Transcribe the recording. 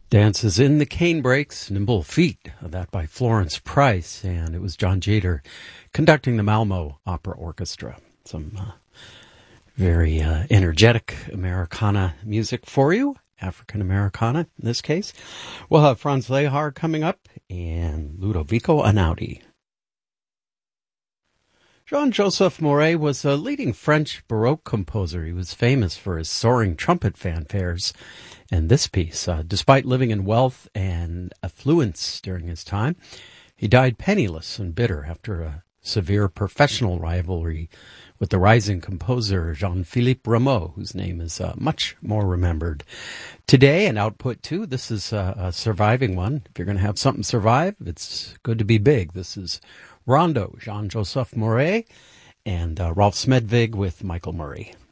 Dances in the Canebrakes, Nimble Feet, that by Florence Price, and it was John Jader conducting the Malmo Opera Orchestra. Some very energetic Americana music for you, African Americana in this case. We'll have Franz Lehár coming up and Ludovico Einaudi. Jean-Joseph Mouret was a leading French Baroque composer. He was famous for his soaring trumpet fanfares. And this piece, despite living in wealth and affluence during his time, he died penniless and bitter after a severe professional rivalry with the rising composer Jean-Philippe Rameau, whose name is much more remembered today. And output two, this is a surviving one. If you're going to have something survive, it's good to be big. This is Rondo, Jean-Joseph Mouret, and Rolf Smedvig with Michael Murray.